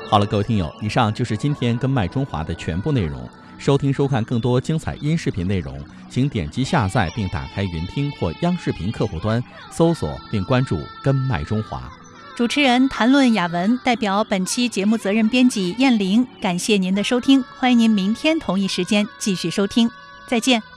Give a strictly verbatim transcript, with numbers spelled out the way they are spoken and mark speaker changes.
Speaker 1: 好了，各位听友，以上就是今天跟麦中华的全部内容。收听收看更多精彩音视频内容，请点击下载并打开云听或央视频客户端，搜索并关注跟麦中华。
Speaker 2: 主持人谭论雅文代表本期节目责任编辑燕玲，感谢您的收听，欢迎您明天同一时间继续收听，再见。